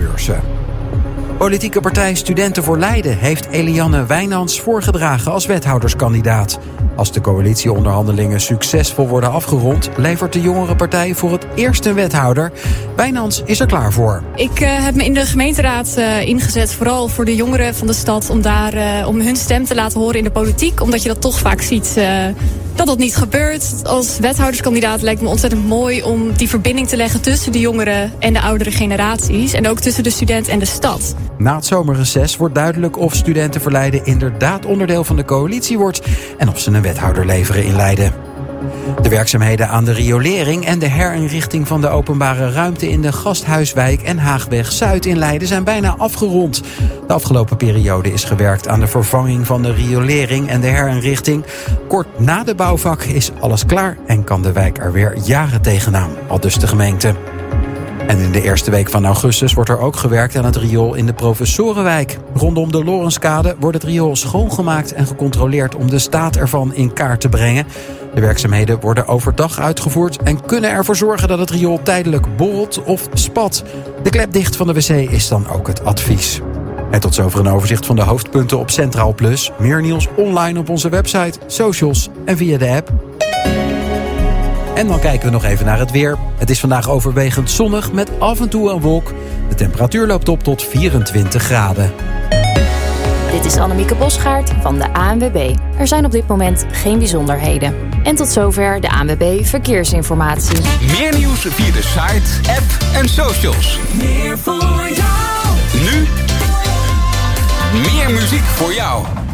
beurzen. Politieke partij Studenten voor Leiden heeft Eliane Wijnands voorgedragen als wethouderskandidaat. Als de coalitieonderhandelingen succesvol worden afgerond, levert de jongere partij voor het eerst een wethouder. Wijnands is er klaar voor. Ik heb me in de gemeenteraad ingezet, vooral voor de jongeren van de stad, om hun stem te laten horen in de politiek. Omdat je dat toch vaak ziet dat dat niet gebeurt. Als wethouderskandidaat lijkt me ontzettend mooi om die verbinding te leggen tussen de jongeren en de oudere generaties. En ook tussen de student en de stad. Na het zomerreces wordt duidelijk of Studenten voor Leiden inderdaad onderdeel van de coalitie wordt en of ze een wethouder leveren in Leiden. De werkzaamheden aan de riolering en de herinrichting van de openbare ruimte in de Gasthuiswijk en Haagweg Zuid in Leiden zijn bijna afgerond. De afgelopen periode is gewerkt aan de vervanging van de riolering en de herinrichting. Kort na de bouwvak is alles klaar en kan de wijk er weer jaren tegenaan, aldus de gemeente. En in de eerste week van augustus wordt er ook gewerkt aan het riool in de Professorenwijk. Rondom de Lorenskade wordt het riool schoongemaakt en gecontroleerd om de staat ervan in kaart te brengen. De werkzaamheden worden overdag uitgevoerd en kunnen ervoor zorgen dat het riool tijdelijk borrelt of spat. De klep dicht van de wc is dan ook het advies. En tot zover een overzicht van de hoofdpunten op Centraal Plus. Meer nieuws online op onze website, socials en via de app. En dan kijken we nog even naar het weer. Het is vandaag overwegend zonnig met af en toe een wolk. De temperatuur loopt op tot 24 graden. Dit is Annemieke Bosgaard van de ANWB. Er zijn op dit moment geen bijzonderheden. En tot zover de ANWB Verkeersinformatie. Meer nieuws via de site, app en socials. Meer voor jou. Nu meer muziek voor jou.